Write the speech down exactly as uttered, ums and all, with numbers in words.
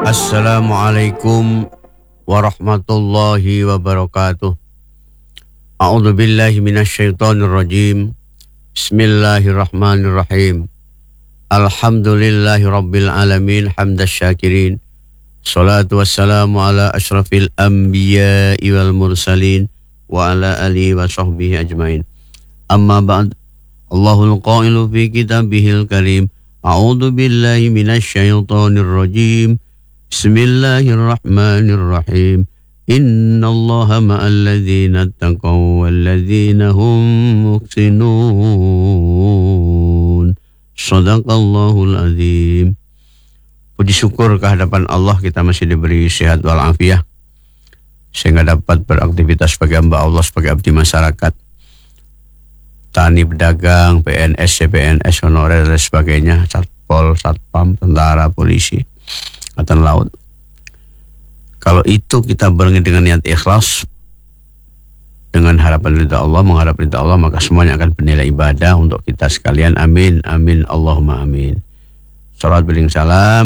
Assalamualaikum warahmatullahi wabarakatuh. A'udzu billahi minasyaitonir rajim. Bismillahirrahmanirrahim. Alhamdulillahi rabbil alamin hamdas syakirin. Salatu wassalamu ala asyrafil anbiya'i wal mursalin wa ala alihi wa sahbihi ajmain. Amma ba'd. Allahul qailu fi kitabihil karim. A'udzu billahi minasyaitonir rajim. Bismillahirrahmanirrahim. Innallaha ma'al ladzina taqaw wal ladzina hum muhsinun. Shadaqallahul azim. Puji syukur kehadapan Allah kita masih diberi sehat walafiat sehingga dapat beraktivitas sebagai hamba Allah, sebagai abdi masyarakat, tani, pedagang, P N S, C P N S, honorer dan sebagainya, satpol, satpam, tentara, polisi, angkatan laut. Kalau itu kita barengi dengan niat ikhlas, dengan harapan ridha Allah, mengharap ridha Allah, maka semuanya akan bernilai ibadah untuk kita sekalian. Amin, amin, Allahumma amin. Salawat bering salam